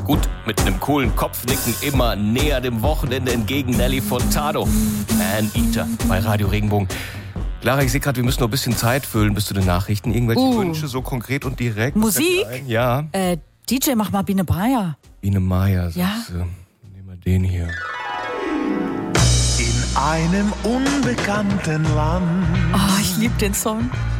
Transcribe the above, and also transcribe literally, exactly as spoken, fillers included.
Gut, mit einem coolen Kopfnicken immer näher dem Wochenende entgegen. Nelly Furtado, Man-Eater bei Radio Regenbogen. Clara, ich sehe gerade, wir müssen noch ein bisschen Zeit füllen bis zu den Nachrichten. Irgendwelche Uh. Wünsche, so konkret und direkt? Musik? Ja. Äh, D J, mach mal Biene Meier. Biene Meier, Ja. sagst du. Nehmen wir den hier. In einem unbekannten Land. Oh, ich liebe den Song.